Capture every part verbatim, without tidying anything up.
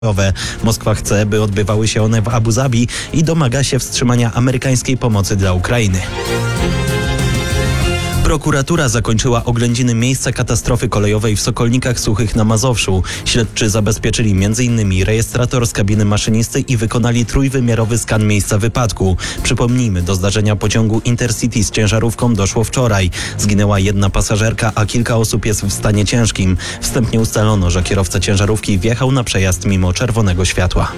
Moskwa chce, by odbywały się one w Abu Zabi i domaga się wstrzymania amerykańskiej pomocy dla Ukrainy. Prokuratura zakończyła oględziny miejsca katastrofy kolejowej w Sokolnikach Suchych na Mazowszu. Śledczy zabezpieczyli między innymi rejestrator z kabiny maszynisty i wykonali trójwymiarowy skan miejsca wypadku. Przypomnijmy, do zdarzenia pociągu Intercity z ciężarówką doszło wczoraj. Zginęła jedna pasażerka, a kilka osób jest w stanie ciężkim. Wstępnie ustalono, że kierowca ciężarówki wjechał na przejazd mimo czerwonego światła.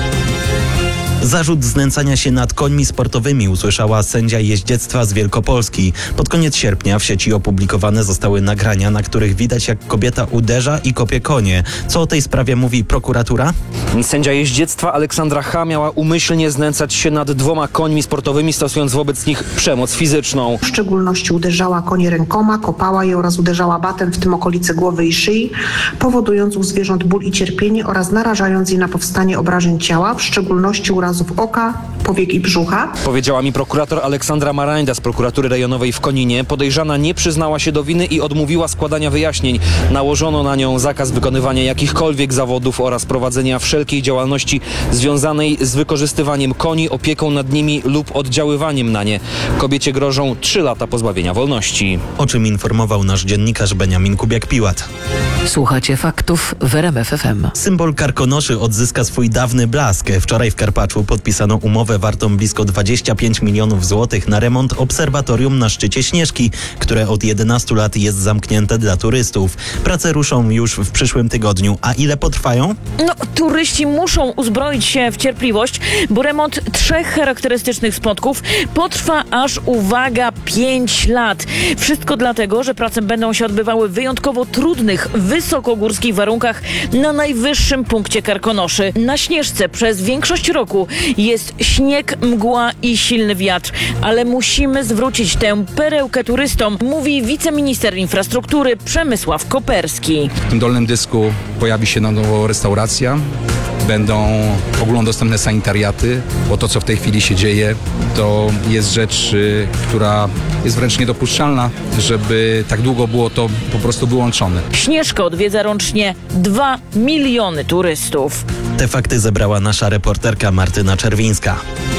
Zarzut znęcania się nad końmi sportowymi usłyszała sędzia jeździectwa z Wielkopolski. Pod koniec sierpnia w sieci opublikowane zostały nagrania, na których widać, jak kobieta uderza i kopie konie. Co o tej sprawie mówi prokuratura? Sędzia jeździectwa Aleksandra H. miała umyślnie znęcać się nad dwoma końmi sportowymi, stosując wobec nich przemoc fizyczną. W szczególności uderzała konie rękoma, kopała je oraz uderzała batem, w tym okolice głowy i szyi, powodując u zwierząt ból i cierpienie oraz narażając je na powstanie obrażeń ciała, w szczególności urazów oka, powiek i brzucha. Powiedziała mi prokurator Aleksandra Marajda z prokuratury rejonowej w Koninie. Podejrzana nie przyznała się do winy i odmówiła składania wyjaśnień. Nałożono na nią zakaz wykonywania jakichkolwiek zawodów oraz prowadzenia wszelkiej działalności związanej z wykorzystywaniem koni, opieką nad nimi lub oddziaływaniem na nie. Kobiecie grożą trzy lata pozbawienia wolności. O czym informował nasz dziennikarz Beniamin Kubiak-Piłat. Słuchacie faktów w R M F F M. Symbol Karkonoszy odzyska swój dawny blask. Wczoraj w Karpaczu podpisano umowę wartą blisko dwadzieścia pięć milionów złotych na remont obserwatorium na szczycie Śnieżki, które od jedenastu lat jest zamknięte dla turystów. Prace ruszą już w przyszłym tygodniu. A ile potrwają? No, turyści muszą uzbroić się w cierpliwość, bo remont trzech charakterystycznych spotków potrwa aż, uwaga, pięć lat. Wszystko dlatego, że prace będą się odbywały w wyjątkowo trudnych, wysokogórskich warunkach na najwyższym punkcie Karkonoszy. Na Śnieżce przez większość roku jest śnieg, mgła i silny wiatr, ale musimy zwrócić tę perełkę turystom, mówi wiceminister infrastruktury Przemysław Koperski. W tym dolnym dysku pojawi się na nowo restauracja. Będą ogólnodostępne sanitariaty, bo to, co w tej chwili się dzieje, to jest rzecz, y, która jest wręcz niedopuszczalna, żeby tak długo było to po prostu wyłączone. Śnieżkę odwiedza rocznie dwa miliony turystów. Te fakty zebrała nasza reporterka Martyna Czerwińska.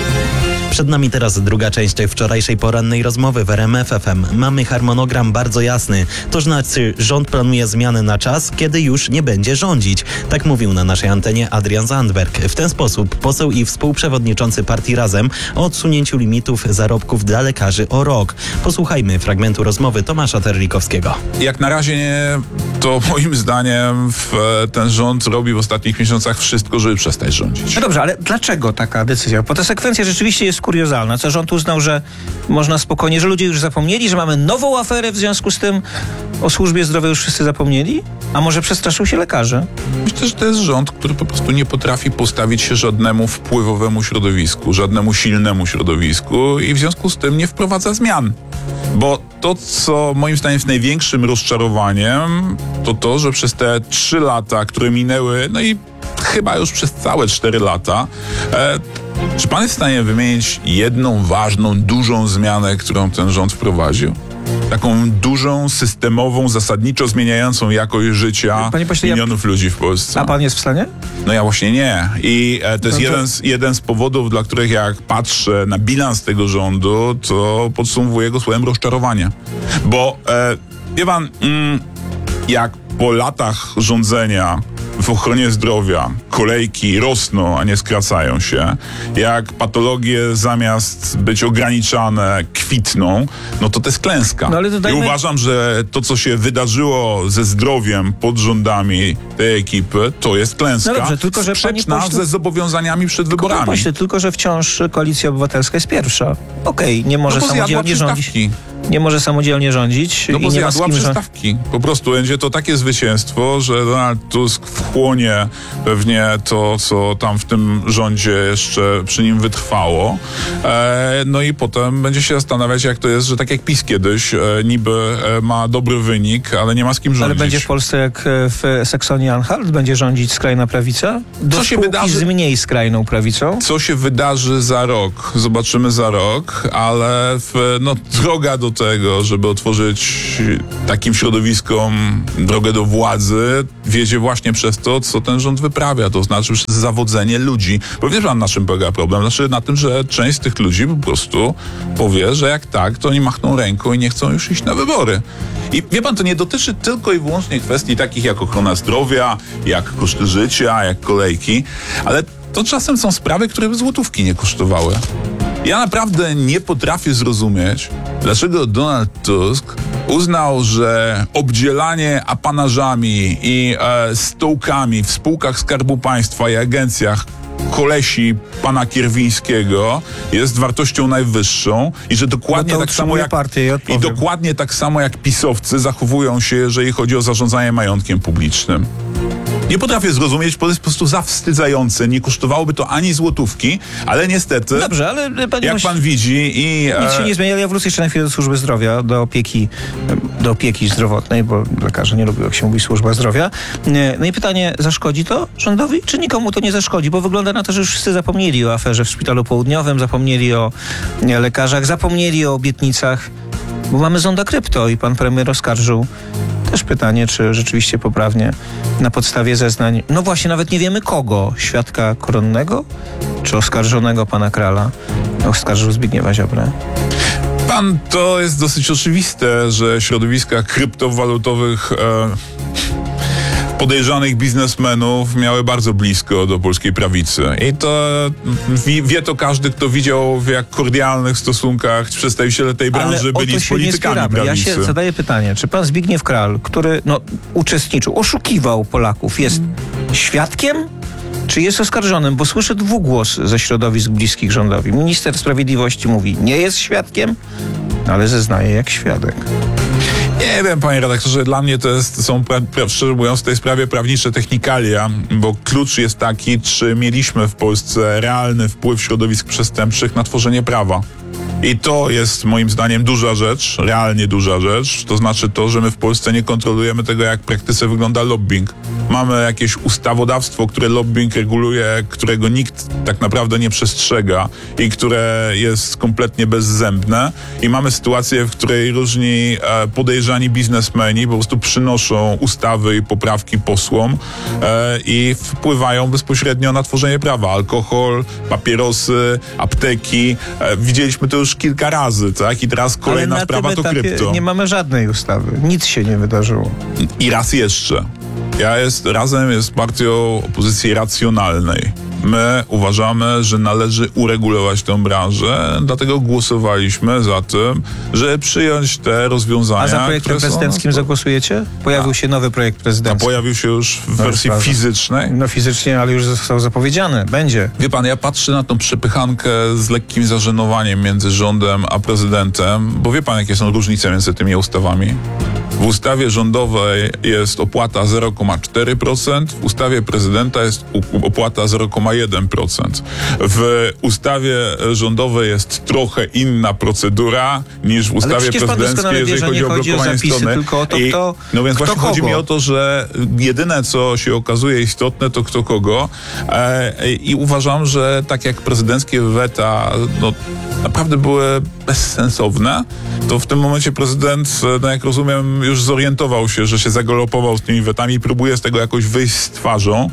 Przed nami teraz druga część tej wczorajszej porannej rozmowy w R M F F M. Mamy harmonogram bardzo jasny. To znaczy, rząd planuje zmiany na czas, kiedy już nie będzie rządzić. Tak mówił na naszej antenie Adrian Zandberg. W ten sposób poseł i współprzewodniczący partii Razem o odsunięciu limitów zarobków dla lekarzy o rok. Posłuchajmy fragmentu rozmowy Tomasza Terlikowskiego. Jak na razie nie, to moim zdaniem w, ten rząd robi w ostatnich miesiącach wszystko, żeby przestać rządzić. No dobrze, ale dlaczego taka decyzja? Bo ta sekwencja rzeczywiście jest kuriozalna. Co rząd uznał, że można spokojnie, że ludzie już zapomnieli, że mamy nową aferę, w związku z tym o służbie zdrowia już wszyscy zapomnieli? A może przestraszył się lekarzy? Myślę, że to jest rząd, który po prostu nie potrafi postawić się żadnemu wpływowemu środowisku, żadnemu silnemu środowisku i w związku z tym nie wprowadza zmian. Bo to, co moim zdaniem jest największym rozczarowaniem, to to, że przez te trzy lata, które minęły, no i chyba już przez całe cztery lata, e, czy pan jest w stanie wymienić jedną ważną, dużą zmianę, którą ten rząd wprowadził? Taką dużą, systemową, zasadniczo zmieniającą jakość życia Panie pośle, milionów ja... ludzi w Polsce. A pan jest w stanie? No ja właśnie nie. I e, to jest no to... jeden, z, jeden z powodów, dla których jak patrzę na bilans tego rządu, to podsumowuję go słowem rozczarowania. Bo e, wie pan, mm, jak po latach rządzenia w ochronie zdrowia kolejki rosną, a nie skracają się, jak patologie zamiast być ograniczane kwitną, no to to jest klęska. No ale to dajmy... I uważam, że to, co się wydarzyło ze zdrowiem pod rządami tej ekipy, to jest klęska. No dobrze, tylko że sprzeczna pośle... ze zobowiązaniami przed wyborami. Pośle, tylko że wciąż Koalicja Obywatelska jest pierwsza. Okej, okay, nie może no samodzielnie rządzić. Nie może samodzielnie rządzić. No bo i nie ma zjadła przystawki. Po prostu będzie to takie zwycięstwo, że Donald Tusk wchłonie pewnie to, co tam w tym rządzie jeszcze przy nim wytrwało. E, no i potem będzie się zastanawiać, jak to jest, że tak jak PiS kiedyś e, niby e, ma dobry wynik, ale nie ma z kim rządzić. Ale będzie w Polsce jak w Saksonii-Anhalt? Będzie rządzić skrajna prawica? Do co się wydarzy z mniej skrajną prawicą? Co się wydarzy za rok? Zobaczymy za rok, ale w, no, droga do tego, żeby otworzyć takim środowiskom drogę do władzy, wiedzie właśnie przez to, co ten rząd wyprawia, to znaczy przez zawodzenie ludzi. Bo wiesz pan, na czym polega problem? Znaczy na tym, że część z tych ludzi po prostu powie, że jak tak, to oni machną ręką i nie chcą już iść na wybory. I wie pan, to nie dotyczy tylko i wyłącznie kwestii takich jak ochrona zdrowia, jak koszty życia, jak kolejki, ale to czasem są sprawy, które by złotówki nie kosztowały. Ja naprawdę nie potrafię zrozumieć, dlaczego Donald Tusk uznał, że obdzielanie apanażami i e, stołkami w spółkach Skarbu Państwa i agencjach kolesi pana Kierwińskiego jest wartością najwyższą i że dokładnie No to tak samo jak partię, ja i dokładnie tak samo jak pisowcy zachowują się, jeżeli chodzi o zarządzanie majątkiem publicznym. Nie potrafię zrozumieć, bo to jest po prostu zawstydzające. Nie kosztowałoby to ani złotówki, ale niestety, Dobrze, ale panie jak właśnie, pan widzi i... nic się nie zmienia. Ja wrócę jeszcze na chwilę do służby zdrowia, do opieki, do opieki zdrowotnej, bo lekarze nie lubią, jak się mówi służba zdrowia. No i pytanie, zaszkodzi to rządowi, czy nikomu to nie zaszkodzi? Bo wygląda na to, że już wszyscy zapomnieli o aferze w Szpitalu Południowym, zapomnieli o nie, lekarzach, zapomnieli o obietnicach, bo mamy zonda krypto i pan premier oskarżył. Też pytanie, czy rzeczywiście poprawnie na podstawie zeznań, no właśnie, nawet nie wiemy kogo, świadka koronnego, czy oskarżonego pana Krala, oskarżył Zbigniewa Ziobrę. Pan, to jest dosyć oczywiste, że środowiska kryptowalutowych e, podejrzanych biznesmenów miały bardzo blisko do polskiej prawicy. I to wie, wie to każdy, kto widział, w jak kordialnych stosunkach przedstawiciele tej branży Ale byli z politykami prawicy. Ja się zadaję pytanie, czy pan Zbigniew Kral, który no, uczestniczył, oszukiwał Polaków, jest świadkiem? Czy jest oskarżonym? Bo słyszę dwugłos ze środowisk bliskich rządowi. Minister Sprawiedliwości mówi, nie jest świadkiem, ale zeznaje jak świadek. Nie wiem, panie redaktorze, dla mnie to jest, są, pra, pra, szczerze mówiąc, w tej sprawie prawnicze technikalia, bo klucz jest taki, czy mieliśmy w Polsce realny wpływ środowisk przestępczych na tworzenie prawa. I to jest moim zdaniem duża rzecz, realnie duża rzecz. To znaczy to, że my w Polsce nie kontrolujemy tego, jak w praktyce wygląda lobbying. Mamy jakieś ustawodawstwo, które lobbying reguluje, którego nikt tak naprawdę nie przestrzega i które jest kompletnie bezzębne. I mamy sytuację, w której różni e, podejrzani biznesmeni po prostu przynoszą ustawy i poprawki posłom e, i wpływają bezpośrednio na tworzenie prawa. Alkohol, papierosy, apteki. E, widzieliśmy to już kilka razy, tak? I teraz kolejna sprawa to krypto. Nie mamy żadnej ustawy. Nic się nie wydarzyło. I raz jeszcze. Ja jest, razem jest partią opozycji racjonalnej. My uważamy, że należy uregulować tę branżę, dlatego głosowaliśmy za tym, żeby przyjąć te rozwiązania. A za projektem prezydenckim są... zagłosujecie? Pojawił A. się nowy projekt prezydencki. A pojawił się już w no wersji już fizycznej? No fizycznie, ale już został zapowiedziany. Będzie. Wie pan, ja patrzę na tą przepychankę z lekkim zażenowaniem między rządem a prezydentem, bo wie pan, jakie są różnice między tymi ustawami? W ustawie rządowej jest opłata zero przecinek cztery procent, w ustawie prezydenta jest opłata zero przecinek jeden procent. W ustawie rządowej jest trochę inna procedura niż w ustawie prezydenckiej, jeżeli chodzi o blokowanie strony. Tylko o to, I, kto, no więc kto właśnie kogo? chodzi mi o to, że jedyne, co się okazuje istotne, to kto kogo. E, I uważam, że tak jak prezydenckie weta no, naprawdę były bezsensowne, to w tym momencie prezydent, no jak rozumiem, już zorientował się, że się zagalopował z tymi wetami i próbuje z tego jakoś wyjść z twarzą.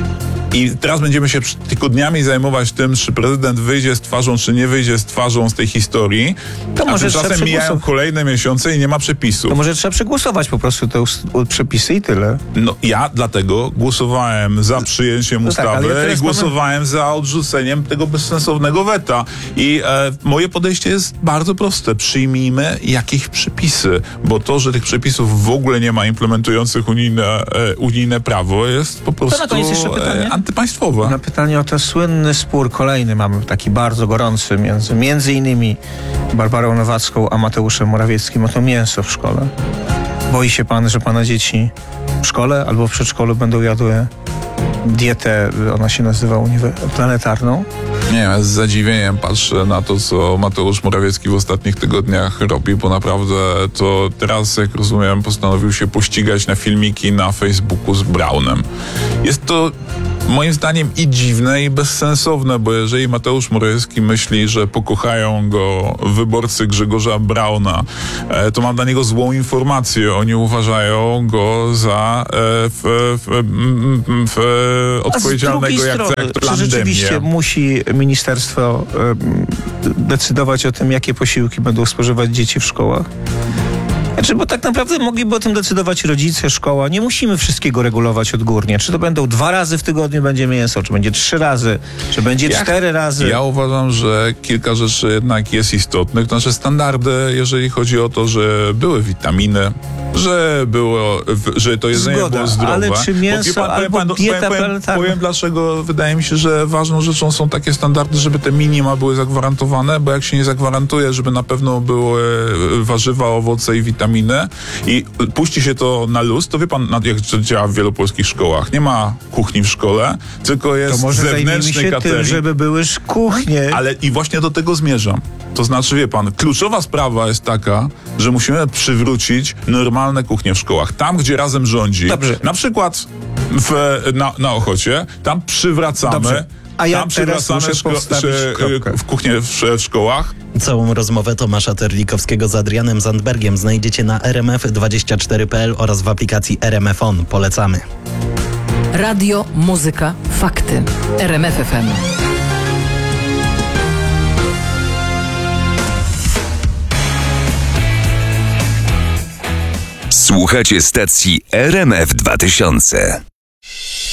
I teraz będziemy się tygodniami zajmować tym, czy prezydent wyjdzie z twarzą, czy nie wyjdzie z twarzą z tej historii. To a tymczasem mijają kolejne miesiące i nie ma przepisów. To może trzeba przegłosować po prostu te przepisy i tyle. No ja dlatego głosowałem za przyjęciem no ustawy tak, ja i głosowałem mamy... za odrzuceniem tego bezsensownego weta. I e, moje podejście jest bardzo proste. Przyjmijmy jakieś przepisy, bo to, że tych przepisów w ogóle nie ma implementujących unijne, e, unijne prawo jest po prostu... To na koniec jeszcze pytanie. E, antypaństwowe. Na pytanie o ten słynny spór, kolejny mamy taki bardzo gorący między między innymi Barbarą Nowacką a Mateuszem Morawieckim o to mięso w szkole. Boi się pan, że pana dzieci w szkole albo w przedszkolu będą jadły dietę, ona się nazywa planetarną? Nie, ja z zadziwieniem patrzę na to, co Mateusz Morawiecki w ostatnich tygodniach robi, bo naprawdę to teraz, jak rozumiem, postanowił się pościgać na filmiki na Facebooku z Braunem. Jest to moim zdaniem i dziwne, i bezsensowne, bo jeżeli Mateusz Morawiecki myśli, że pokochają go wyborcy Grzegorza Brauna, e, to mam dla niego złą informację. Oni uważają go za e, w, w, w, w odpowiedzialnego jak strony, dyrektor czy pandemię. rzeczywiście musi ministerstwo e, decydować o tym, jakie posiłki będą spożywać dzieci w szkołach? Znaczy, bo tak naprawdę mogliby o tym decydować rodzice, szkoła. Nie musimy wszystkiego regulować odgórnie. Czy to będą dwa razy w tygodniu będzie mięso, czy będzie trzy razy, czy będzie Ja- cztery razy. Ja uważam, że kilka rzeczy jednak jest istotnych. To znaczy standardy, jeżeli chodzi o to, że były witaminy, że było, w- że to jedzenie Zgoda, było zdrowe. ale czy Bo mięso wie pan, powiem albo panu- dieta powiem, powiem, planetarna? powiem dlaczego wydaje mi się, że ważną rzeczą są takie standardy, żeby te minima były zagwarantowane, bo jak się nie zagwarantuje, żeby na pewno były warzywa, owoce i witaminy i puści się to na luz, to wie pan, na- jak to działa w wielu polskich szkołach. Nie ma kuchni w szkole, tylko To jest może zajmijmy zewnętrzny się catering. tym, żeby były kuchnie. Ale i właśnie do tego zmierzam. To znaczy, wie pan, kluczowa sprawa jest taka, że musimy przywrócić normalne kuchnie w szkołach. Tam, gdzie razem rządzi. Dobrze. Na przykład w, na, na Ochocie, tam przywracamy. Dobrze. A ja tam teraz przywracamy muszę szko- postawić szy- kropkę. w kuchnie w, w szkołach. Całą rozmowę Tomasza Terlikowskiego z Adrianem Zandbergiem znajdziecie na r m f dwadzieścia cztery kropka p l oraz w aplikacji R M F On. Polecamy. Radio, muzyka, fakty. R M F F M. Słuchacie stacji R M F dwa tysiące.